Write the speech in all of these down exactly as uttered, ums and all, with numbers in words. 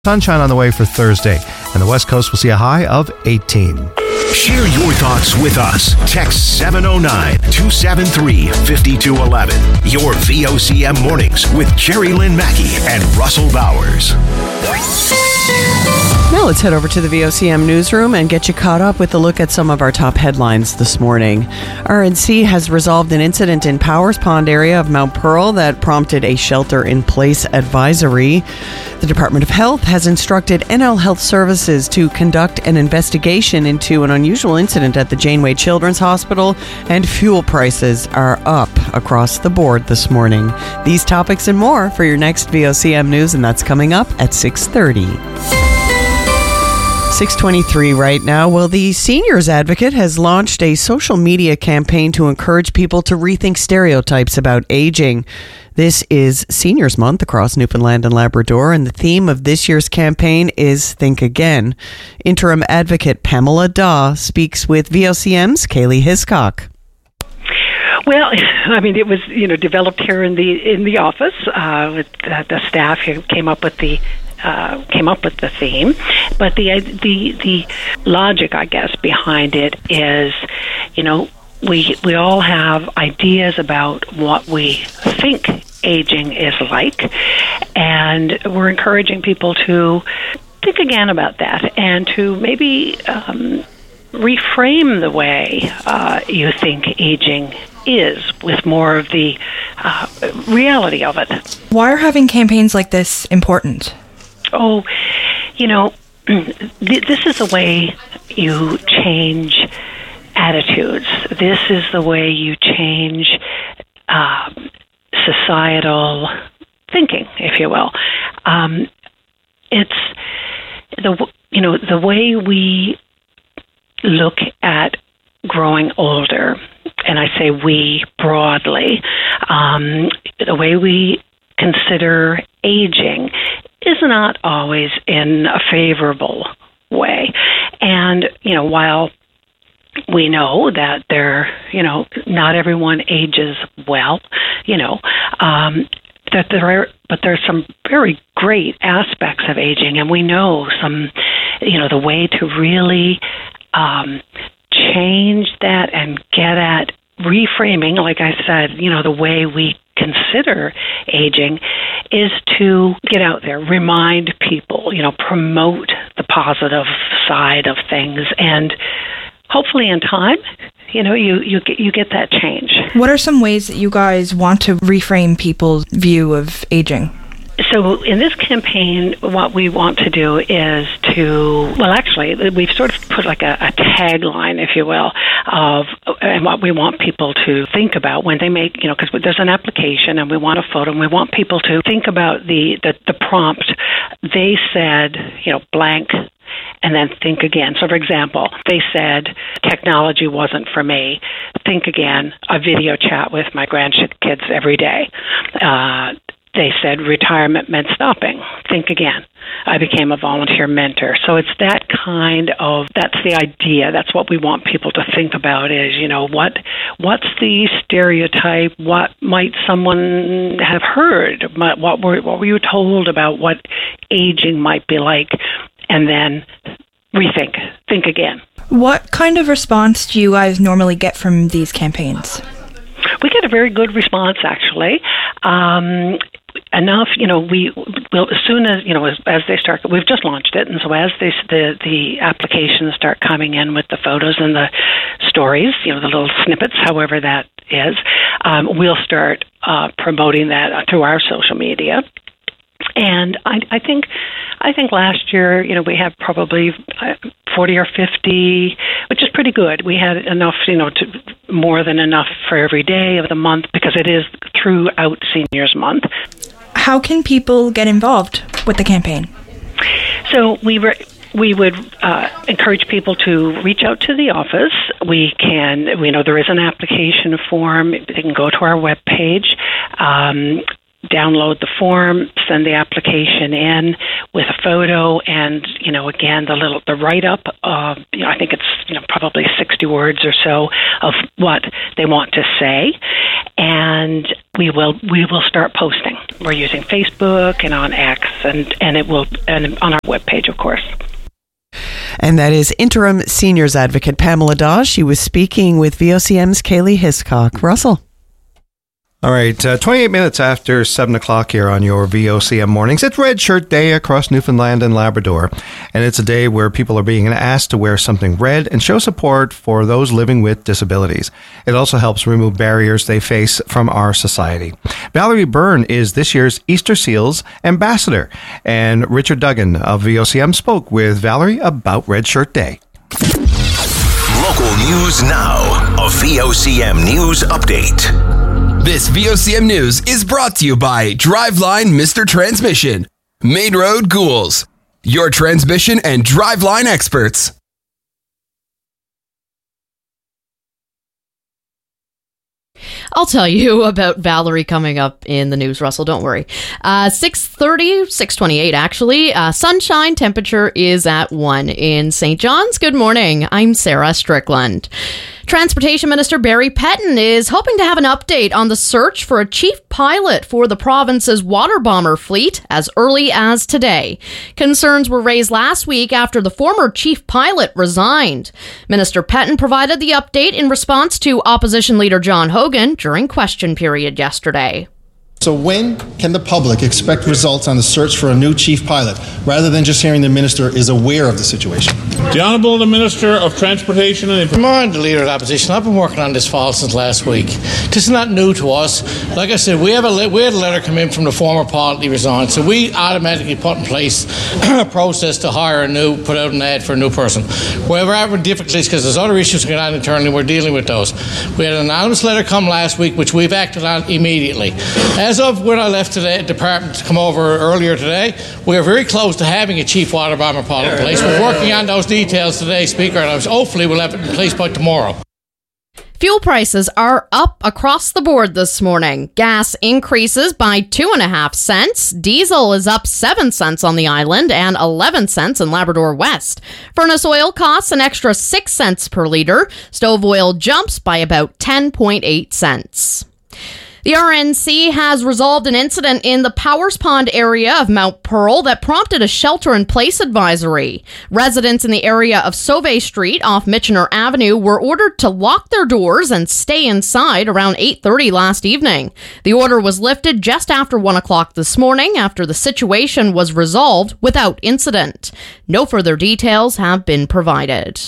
Sunshine on the way for Thursday, and the West Coast will see a high of eighteen. Share your thoughts with us. Text seven oh nine, two seven three, five two one one. Your V O C M Mornings with Jerry Lynn Mackey and Russell Bowers. Now let's head over to the V O C M newsroom and get you caught up with a look at some of our top headlines this morning. R N C has resolved an incident in Powers Pond area of Mount Pearl that prompted a shelter-in-place advisory. The Department of Health has instructed N L Health Services to conduct an investigation into an unusual incident at the Janeway Children's Hospital, and fuel prices are up across the board this morning. These topics and more for your next V O C M News, and that's coming up at six thirty. six twenty-three right now. Well, the Seniors Advocate has launched a social media campaign to encourage people to rethink stereotypes about aging. This is Seniors Month across Newfoundland and Labrador, and the theme of this year's campaign is Think Again. Interim Advocate Pamela Daw speaks with V O C M's Kaylee Hiscock. Well, I mean, it was, you know, developed here in the in the office. Uh, with uh, the staff who came up with the Uh, came up with the theme, but the the the logic, I guess, behind it is, you know, we we all have ideas about what we think aging is like, and we're encouraging people to think again about that and to maybe um, reframe the way uh, you think aging is with more of the uh, reality of it. Why are having campaigns like this important? Oh, you know, th- this is the way you change attitudes. This is the way you change uh, societal thinking, if you will. Um, it's the you know the way we look at growing older, and I say we broadly. Um, the way we consider aging is not always in a favorable way. And, you know, while we know that there, you know, not everyone ages well, you know, um, that there are, but there's some very great aspects of aging, and we know some, you know, the way to really um, change that and get at reframing, like I said, you know, the way we consider aging is to get out there, remind people, you know, promote the positive side of things, and hopefully in time, you know, you, you, get, you get that change. What are some ways that you guys want to reframe people's view of aging? So in this campaign, what we want to do is to, well, actually, we've sort of put like a, a tagline, if you will, of and what we want people to think about when they make, you know, because there's an application and we want a photo and we want people to think about the, the, the prompt. They said, you know, blank, and then think again. So, for example, they said, technology wasn't for me. Think again, a video chat with my grandkids every day. Uh, They said retirement meant stopping. Think again. I became a volunteer mentor. So it's that kind of, that's the idea. That's what we want people to think about is, you know, what what's the stereotype? What might someone have heard? What were, what were you told about what aging might be like? And then rethink. Think again. What kind of response do you guys normally get from these campaigns? We get a very good response, actually. Um, enough, you know, we will, as soon as, you know, as, as they start, we've just launched it, and so as they, the, the applications start coming in with the photos and the stories, you know, the little snippets, however that is, um, we'll start uh, promoting that through our social media. And I, I think, I think last year, you know, we had probably forty or fifty, which is pretty good. We had enough, you know, to more than enough for every day of the month because it is throughout Seniors Month. How can people get involved with the campaign? So we were. We would uh, encourage people to reach out to the office. We can, you know, there is an application form. They can go to our webpage. Um, download the form, send the application in with a photo, and you know, again, the little the write-up. Uh, you know, I think it's you know probably sixty words or so of what they want to say, and we will we will start posting. We're using Facebook and on X, and and it will and on our webpage, of course. And that is interim seniors advocate Pamela Dawes. She was speaking with V O C M's Kaylee Hiscock. Russell. All right, uh, twenty-eight minutes after seven o'clock here on your V O C M mornings. It's Red Shirt Day across Newfoundland and Labrador, and it's a day where people are being asked to wear something red and show support for those living with disabilities. It also helps remove barriers they face from our society. Valerie Byrne is this year's Easter Seals ambassador, and Richard Duggan of V O C M spoke with Valerie about Red Shirt Day. Local news now. A V O C M news update. This V O C M News is brought to you by Driveline Mister Transmission, Main Road Ghouls, your transmission and driveline experts. I'll tell you about Valerie coming up in the news, Russell. Don't worry. Uh, six thirty, six twenty-eight actually. Uh, sunshine temperature is at one in Saint John's. Good morning. I'm Sarah Strickland. Transportation Minister Barry Petton is hoping to have an update on the search for a chief pilot for the province's water bomber fleet as early as today. Concerns were raised last week after the former chief pilot resigned. Minister Petton provided the update in response to opposition leader John Hogan during question period yesterday. So when can the public expect results on the search for a new chief pilot, rather than just hearing the minister is aware of the situation? The Honourable the Minister of Transportation and Good morning, the Leader of the Opposition. I've been working on this file since last week. This is not new to us. Like I said, we have a we had a letter come in from the former pilot, he resigned, so we automatically put in place a process to hire a new, put out an ad for a new person. Wherever ever difficulties, because there's other issues going on internally, we're dealing with those. We had an anonymous letter come last week, which we've acted on immediately. As of when I left the department to come over earlier today, we are very close to having a chief water bomber pilot in place. We're working on those details today, Speaker, and hopefully we'll have it in place by tomorrow. Fuel prices are up across the board this morning. Gas increases by two and a half cents. Diesel is up seven cents on the island and eleven cents in Labrador West. Furnace oil costs an extra six cents per litre. Stove oil jumps by about ten point eight cents. The R N C has resolved an incident in the Powers Pond area of Mount Pearl that prompted a shelter-in-place advisory. Residents in the area of Sauvé Street off Michener Avenue were ordered to lock their doors and stay inside around eight thirty last evening. The order was lifted just after one o'clock this morning after the situation was resolved without incident. No further details have been provided.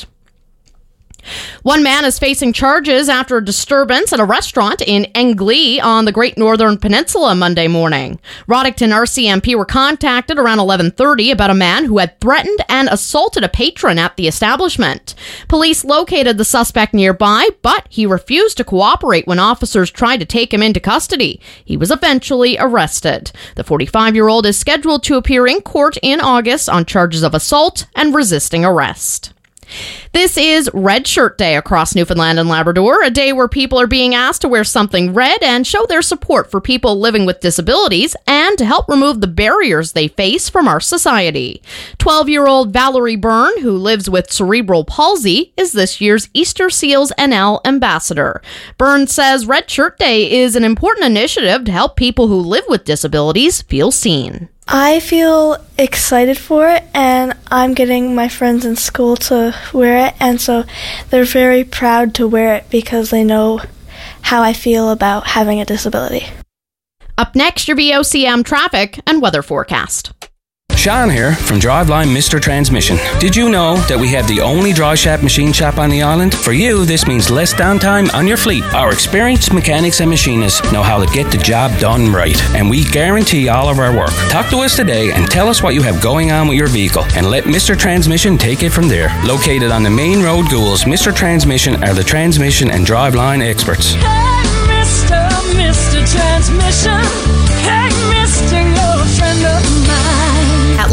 One man is facing charges after a disturbance at a restaurant in Englee on the Great Northern Peninsula Monday morning. Roddickton R C M P were contacted around eleven thirty about a man who had threatened and assaulted a patron at the establishment. Police located the suspect nearby, but he refused to cooperate when officers tried to take him into custody. He was eventually arrested. The forty-five-year-old is scheduled to appear in court in August on charges of assault and resisting arrest. This is Red Shirt Day across Newfoundland and Labrador, a day where people are being asked to wear something red and show their support for people living with disabilities and to help remove the barriers they face from our society. twelve-year-old Valerie Byrne, who lives with cerebral palsy, is this year's Easter Seals N L ambassador. Byrne says Red Shirt Day is an important initiative to help people who live with disabilities feel seen. I feel excited for it, and I'm getting my friends in school to wear it, and so they're very proud to wear it because they know how I feel about having a disability. Up next, your V O C M traffic and weather forecast. Sean here from Driveline Mister Transmission. Did you know that we have the only dry shop machine shop on the island? For you, this means less downtime on your fleet. Our experienced mechanics and machinists know how to get the job done right, and we guarantee all of our work. Talk to us today and tell us what you have going on with your vehicle, and let Mister Transmission take it from there. Located on the Main Road Ghouls, Mister Transmission are the transmission and driveline experts. Hey, Mister Mister Transmission. Hey, Mister, you're a friend of mine. At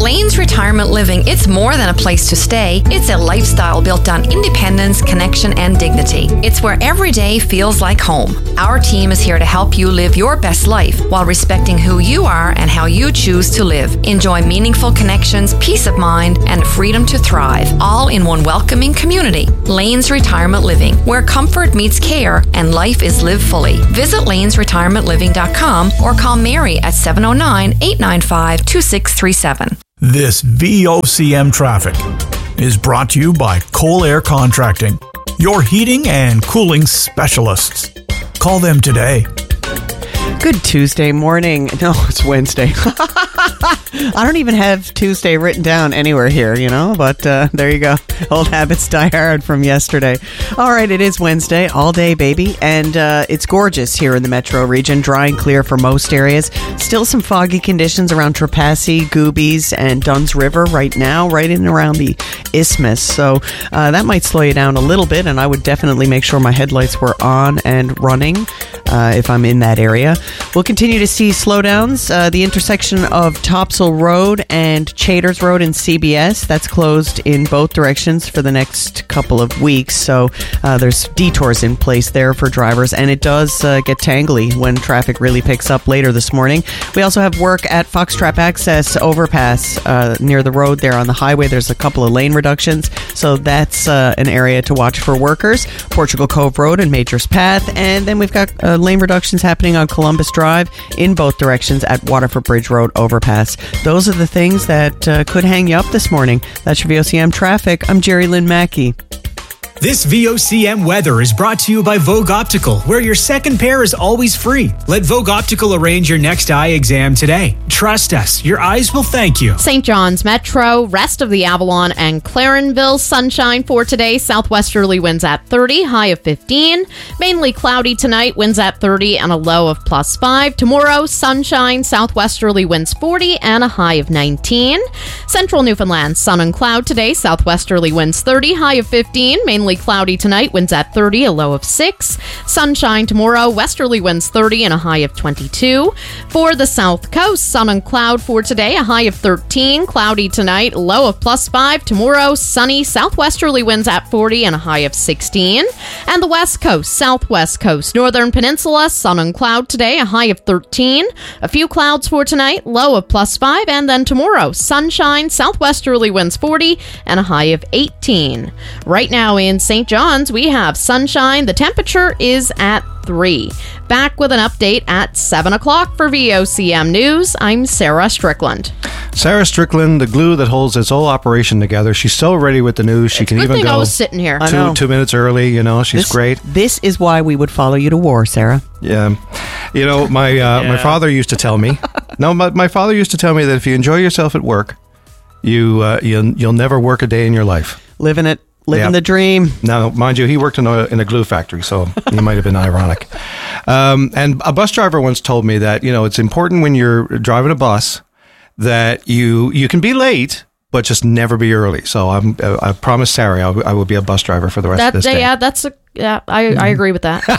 Lanes Retirement Living, it's more than a place to stay. It's a lifestyle built on independence, connection, and dignity. It's where every day feels like home. Our team is here to help you live your best life while respecting who you are and how you choose to live. Enjoy meaningful connections, peace of mind, and freedom to thrive, all in one welcoming community. Lanes Retirement Living, where comfort meets care and life is lived fully. Visit lanes retirement living dot com or call Mary at seven oh nine, eight nine five, two six three seven. This V O C M traffic is brought to you by Cole Air Contracting, your heating and cooling specialists. Call them today. Good Tuesday morning. No, it's Wednesday. I don't even have Tuesday written down anywhere here, you know, but uh, there you go. Old habits die hard from yesterday. All right, it is Wednesday, all day, baby, and uh, it's gorgeous here in the metro region, dry and clear for most areas. Still some foggy conditions around Trepassey, Goobies, and Dunn's River right now, right in and around the isthmus. So uh, that might slow you down a little bit, and I would definitely make sure my headlights were on and running uh, if I'm in that area. We'll continue to see slowdowns. Uh, the intersection of Topsail Road and Chaders Road in C B S, that's closed in both directions for the next couple of weeks. So uh, there's detours in place there for drivers, and it does uh, get tangly when traffic really picks up later this morning. We also have work at Foxtrap Access Overpass uh, near the road there on the highway. There's a couple of lane reductions, so that's uh, an area to watch for workers. Portugal Cove Road and Majors Path, and then we've got uh, lane reductions happening on Columbus Drive in both directions at Waterford Bridge Road overpass. Those are the things that uh, could hang you up this morning. That's your V O C M traffic. I'm Jerry Lynn Mackey. This V O C M weather is brought to you by Vogue Optical, where your second pair is always free. Let Vogue Optical arrange your next eye exam today. Trust us, your eyes will thank you. Saint John's Metro, rest of the Avalon and Clarenville, sunshine for today. Southwesterly winds at thirty, high of fifteen. Mainly cloudy tonight, winds at thirty and a low of plus five. Tomorrow, sunshine, southwesterly winds forty and a high of nineteen. Central Newfoundland, sun and cloud today. Southwesterly winds thirty, high of fifteen. Mainly cloudy tonight, winds at thirty, a low of six. Sunshine tomorrow, westerly winds thirty and a high of twenty-two. For the South Coast, sun and cloud for today, a high of thirteen. Cloudy tonight, low of plus five. Tomorrow, sunny, southwesterly winds at forty and a high of sixteen. And the West Coast, Southwest Coast, Northern Peninsula, sun and cloud today, a high of thirteen. A few clouds for tonight, low of plus five. And then tomorrow, sunshine, southwesterly winds forty and a high of eighteen. Right now in Saint John's, we have sunshine. The temperature is at three. Back with an update at seven o'clock for V O C M News. I'm Sarah Strickland. Sarah Strickland, the glue that holds this whole operation together. She's so ready with the news. She it's can good even thing go I was sitting here. two, two minutes early. You know, she's this, great. This is why we would follow you to war, Sarah. Yeah. You know, my uh, Yeah. my father used to tell me, no, my, my father used to tell me that if you enjoy yourself at work, you, uh, you'll, you'll never work a day in your life. Living it. Living Yeah. the dream. Now, mind you, he worked in a, in a glue factory, so he might have been ironic. Um, and a bus driver once told me that, you know, it's important when you're driving a bus that you you can be late, but just never be early. So I'm, I promised Sarah I, I will be a bus driver for the rest That, of this day. yeah, that's a, yeah, I, I agree with that.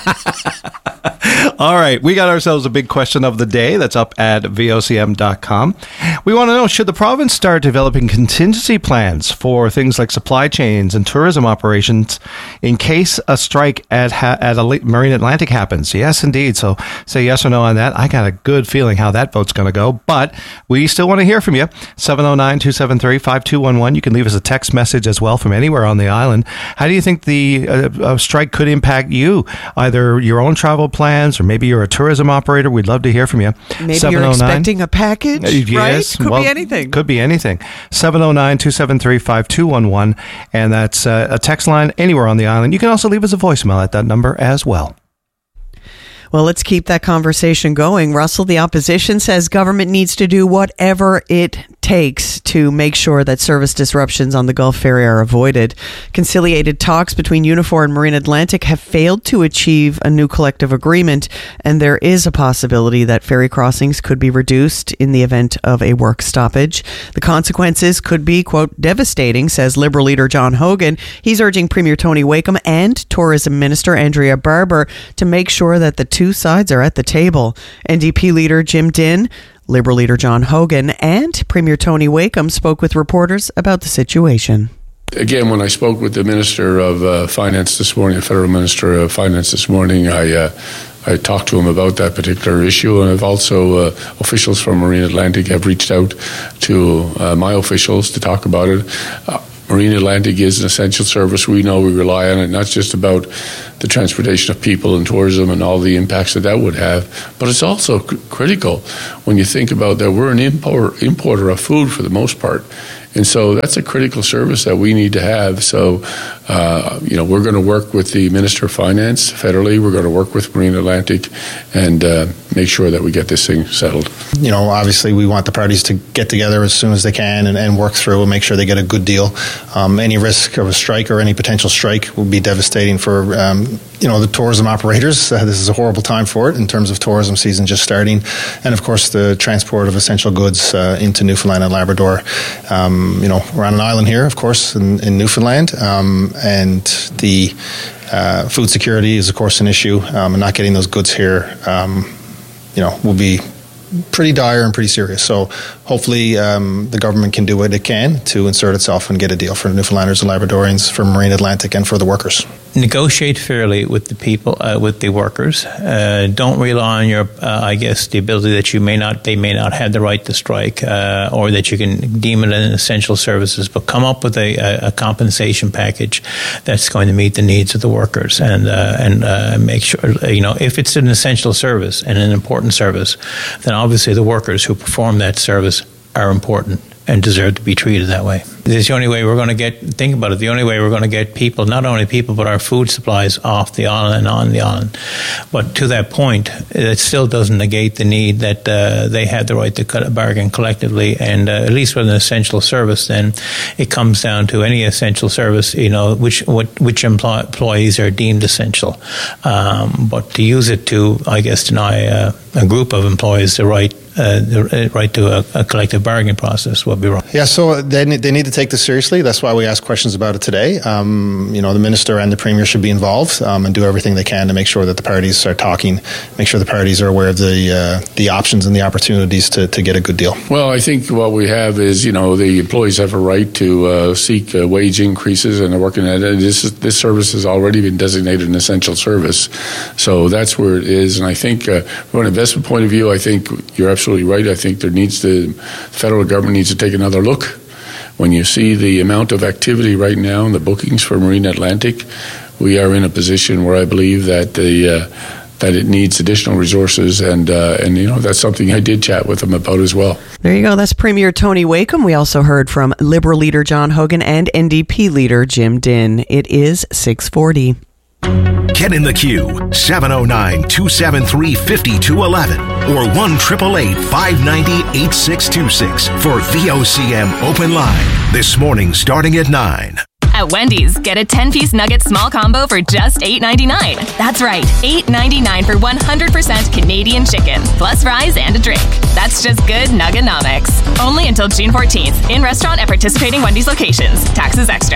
All right, we got ourselves a big question of the day that's up at V O C M dot com. We want to know, should the province start developing contingency plans for things like supply chains and tourism operations in case a strike at ha- at a Marine Atlantic happens? Yes, indeed. So say yes or no on that. I got a good feeling how that vote's going to go, but we still want to hear from you. seven oh nine, two seven three, five two one one. You can leave us a text message as well from anywhere on the island. How do you think the uh, uh, strike could impact you? Either your own travel plans, or maybe you're a tourism operator. We'd love to hear from you. Maybe you're expecting a package, Uh, yes, right? Could well, be anything. Could be anything. seven oh nine, two seven three, five two one one. And that's uh, a text line anywhere on the island. You can also leave us a voicemail at that number as well. Well, let's keep that conversation going. Russell, the opposition says government needs to do whatever it takes to make sure that service disruptions on the Gulf Ferry are avoided. Conciliated talks between Unifor and Marine Atlantic have failed to achieve a new collective agreement, and there is a possibility that ferry crossings could be reduced in the event of a work stoppage. The consequences could be, quote, devastating, says Liberal leader John Hogan. He's urging Premier Tony Wakeham and Tourism Minister Andrea Barber to make sure that the two sides are at the table. N D P leader Jim Dinn Liberal leader John Hogan and Premier Tony Wakeham spoke with reporters about the situation. Again, when I spoke with the Minister of uh, Finance this morning, the Federal Minister of Finance this morning, I uh, I talked to him about that particular issue, and I've also, uh, officials from Marine Atlantic have reached out to uh, my officials to talk about it. Uh, Marine Atlantic is an essential service. We know we rely on it, not just about the transportation of people and tourism and all the impacts that that would have, but it's also c- critical when you think about that we're an import, importer of food for the most part. And so that's a critical service that we need to have. So, uh, you know, we're going to work with the Minister of Finance federally. We're going to work with Marine Atlantic and uh, make sure that we get this thing settled. You know, obviously we want the parties to get together as soon as they can and, and work through and make sure they get a good deal. Um, any risk of a strike or any potential strike would be devastating for, um, you know, the tourism operators. Uh, this is a horrible time for it in terms of tourism season just starting. And, of course, the transport of essential goods uh, into Newfoundland and Labrador. Um, You know, we're on an island here, of course, in, in Newfoundland, um, and the uh, food security is, of course, an issue, um, and not getting those goods here, um, you know, will be pretty dire and pretty serious. So hopefully um, the government can do what it can to insert itself and get a deal for Newfoundlanders and Labradorians, for Marine Atlantic, and for the workers. Negotiate fairly with the people, uh, with the workers. Uh, don't rely on your, uh, I guess, the ability that you may not, they may not have the right to strike, uh, or that you can deem it an essential services. But come up with a, a, a compensation package that's going to meet the needs of the workers, and uh, and uh, make sure, you know, if it's an essential service and an important service, then obviously the workers who perform that service are important and deserve to be treated that way. This is the only way we're going to get, think about it, the only way we're going to get people, not only people, but our food supplies off the island and on the island. But to that point, it still doesn't negate the need that uh, they have the right to bargain collectively, and uh, at least with an essential service, then it comes down to any essential service, you know, which what, which employ, employees are deemed essential. Um, but to use it to, I guess, deny uh, a group of employees the right Uh, the right to a, a collective bargaining process would be wrong. Yeah, so they need, they need to take this seriously. That's why we ask questions about it today. Um, you know, the minister and the premier should be involved um, and do everything they can to make sure that the parties are talking, make sure the parties are aware of the uh, the options and the opportunities to, to get a good deal. Well, I think what we have is, you know, the employees have a right to uh, seek uh, wage increases, and they're working at it. This is, this service has already been designated an essential service, so that's where it is. And I think uh, from an investment point of view, I think you're absolutely Absolutely right. I think there needs to, the federal government needs to take another look. When you see the amount of activity right now in the bookings for Marine Atlantic, we are in a position where I believe that the uh, that it needs additional resources, and uh, and you know that's something I did chat with them about as well. There you go. That's Premier Tony Wakeham. We also heard from Liberal leader John Hogan and N D P leader Jim Dinn. It is six forty. Get in the queue, seven oh nine, two seven three, five two one one or one eight eight eight, five nine zero, eight six two six for V O C M Open Line. This morning starting at nine. At Wendy's, get a ten-piece nugget small combo for just eight ninety-nine. That's right, eight ninety-nine for one hundred percent Canadian chicken, plus fries and a drink. That's just good Nuggenomics. Only until June fourteenth, in restaurant at participating Wendy's locations. Taxes extra.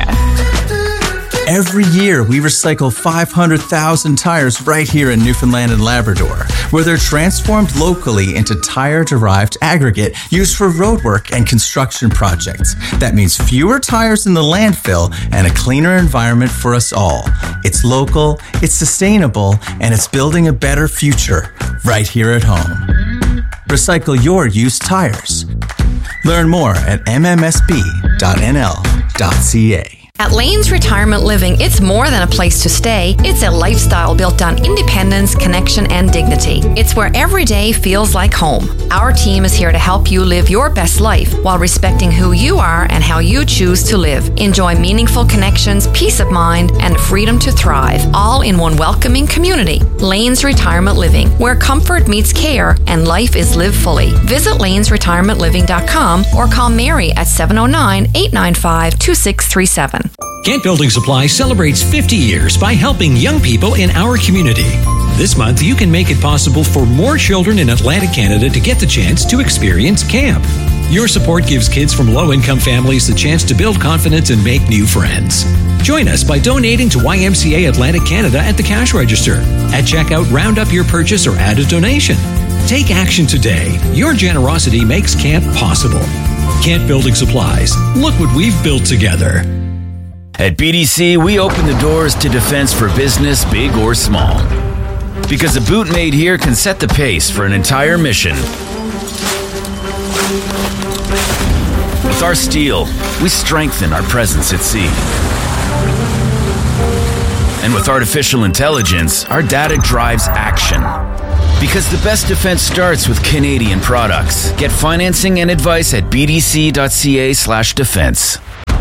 Every year, we recycle five hundred thousand tires right here in Newfoundland and Labrador, where they're transformed locally into tire-derived aggregate used for roadwork and construction projects. That means fewer tires in the landfill and a cleaner environment for us all. It's local, it's sustainable, and it's building a better future right here at home. Recycle your used tires. Learn more at m m s b dot n l dot c a. At Lanes Retirement Living, it's more than a place to stay. It's a lifestyle built on independence, connection, and dignity. It's where every day feels like home. Our team is here to help you live your best life while respecting who you are and how you choose to live. Enjoy meaningful connections, peace of mind, and freedom to thrive, all in one welcoming community. Lanes Retirement Living, where comfort meets care and life is lived fully. Visit lanes retirement living dot com or call Mary at seven oh nine, eight nine five, two six three seven. Kent Building Supply celebrates fifty years by helping young people in our community. This month, you can make it possible for more children in Atlantic Canada to get the chance to experience camp. Your support gives kids from low-income families the chance to build confidence and make new friends. Join us by donating to Y M C A Atlantic Canada at the cash register. At checkout, round up your purchase or add a donation. Take action today. Your generosity makes Camp possible. Kent Building Supplies. Look what we've built together. At B D C, we open the doors to defense for business, big or small. Because a boot made here can set the pace for an entire mission. With our steel, we strengthen our presence at sea. And with artificial intelligence, our data drives action. Because the best defense starts with Canadian products. Get financing and advice at bdc.ca slash defense.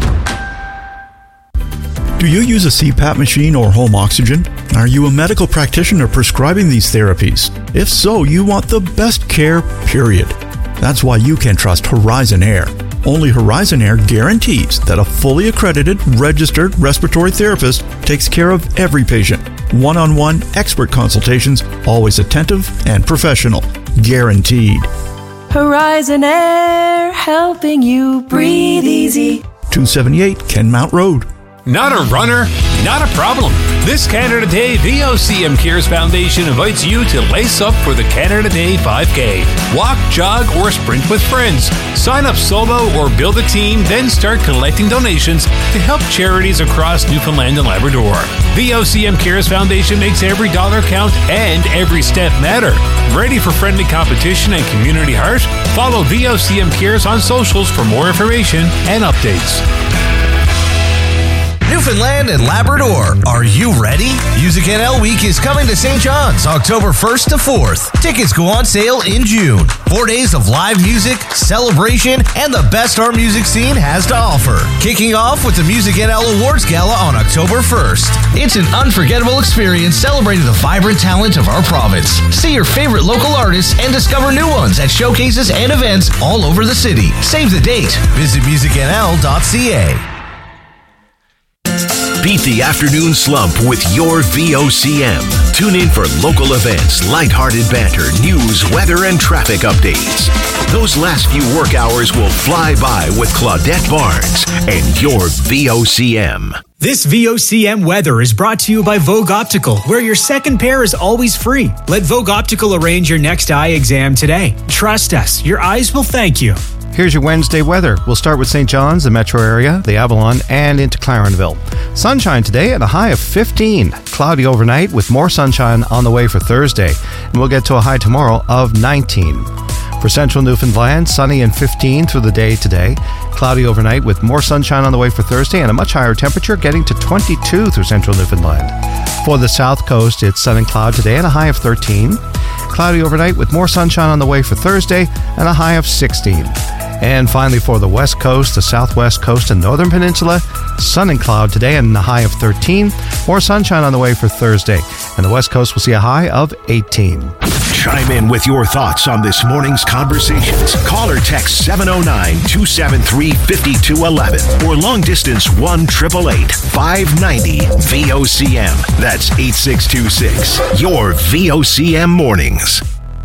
Do you use a C PAP machine or home oxygen? Are you a medical practitioner prescribing these therapies? If so, you want the best care, period. That's why you can trust Horizon Air. Only Horizon Air guarantees that a fully accredited, registered respiratory therapist takes care of every patient. One-on-one expert consultations, always attentive and professional. Guaranteed. Horizon Air, helping you breathe easy. two seventy-eight Kenmount Road. Not a runner? Not a problem. This Canada Day, V O C M Cares Foundation invites you to lace up for the Canada Day five K. Walk, jog, or sprint with friends. Sign up solo or build a team, then start collecting donations to help charities across Newfoundland and Labrador. V O C M Cares Foundation makes every dollar count and every step matter. Ready for friendly competition and community heart? Follow V O C M Cares on socials for more information and updates. Newfoundland and Labrador, are you ready? Music N L Week is coming to Saint John's October first to fourth. Tickets go on sale in June. Four days of live music, celebration, and the best our music scene has to offer. Kicking off with the Music N L Awards Gala on October first. It's an unforgettable experience celebrating the vibrant talent of our province. See your favorite local artists and discover new ones at showcases and events all over the city. Save the date. Visit music n l dot c a. Beat the afternoon slump with your V O C M. Tune in for local events, lighthearted banter, news, weather, and traffic updates. Those last few work hours will fly by with Claudette Barnes and your V O C M. This V O C M weather is brought to you by Vogue Optical, where your second pair is always free. Let Vogue Optical arrange your next eye exam today. Trust us, your eyes will thank you. Here's your Wednesday weather. We'll start with Saint John's, the metro area, the Avalon, and into Clarenville. Sunshine today at a high of fifteen. Cloudy overnight with more sunshine on the way for Thursday. And we'll get to a high tomorrow of nineteen. For central Newfoundland, sunny and fifteen through the day today. Cloudy overnight with more sunshine on the way for Thursday and a much higher temperature getting to twenty-two through central Newfoundland. For the south coast, it's sun and cloud today and a high of thirteen. Cloudy overnight with more sunshine on the way for Thursday and a high of sixteen. And finally, for the west coast, the southwest coast, and northern peninsula, sun and cloud today and a high of thirteen. More sunshine on the way for Thursday. And the west coast will see a high of eighteen. Chime in with your thoughts on this morning's conversations. Call or text seven oh nine, two seven three, five two one one or long distance one eight eight eight, five nine zero V O C M. That's eight six two six. Your V O C M mornings.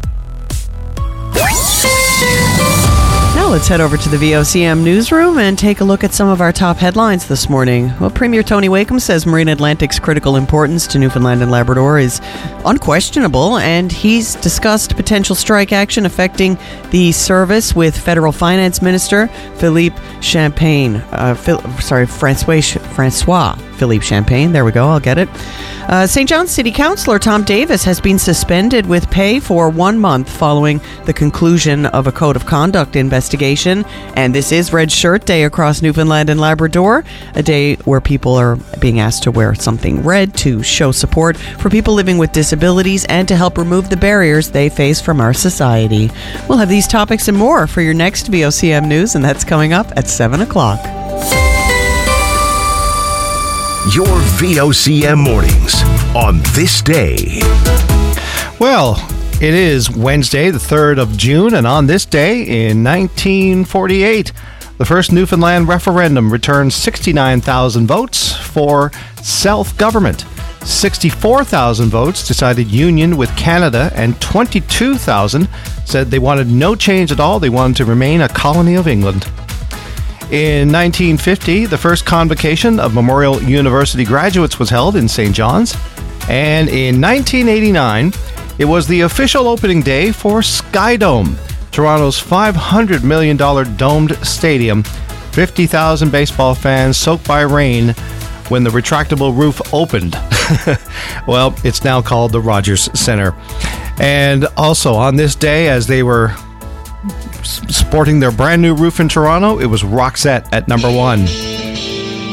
Now let's head over to the V O C M newsroom and take a look at some of our top headlines this morning. Well, Premier Tony Wakeham says Marine Atlantic's critical importance to Newfoundland and Labrador is unquestionable, and he's discussed potential strike action affecting the service with Federal Finance Minister Philippe Champagne. Uh, Phil, sorry, Francois, Francois Philippe Champagne. There we go. I'll get it. Uh, Saint John's City Councillor Tom Davis has been suspended with pay for one month following the conclusion of a code of conduct investigation. And this is Red Shirt Day across Newfoundland and Labrador, a day where people are being asked to wear something red to show support for people living with disabilities and to help remove the barriers they face from our society. We'll have these topics and more for your next V O C M News, and that's coming up at seven o'clock. Your V O C M mornings on this day. Well, it is Wednesday, the third of June, and on this day in nineteen forty-eight, the first Newfoundland referendum returned sixty-nine thousand votes for self-government. sixty-four thousand votes decided union with Canada, and twenty-two thousand said they wanted no change at all. They wanted to remain a colony of England. In nineteen fifty, the first convocation of Memorial University graduates was held in Saint John's. And in nineteen eighty-nine, It was the official opening day for Skydome, Toronto's five hundred million dollars domed stadium. fifty thousand baseball fans soaked by rain when the retractable roof opened. Well, it's now called the Rogers Center. And also on this day, as they were sporting their brand new roof in Toronto, it was Roxette at number one.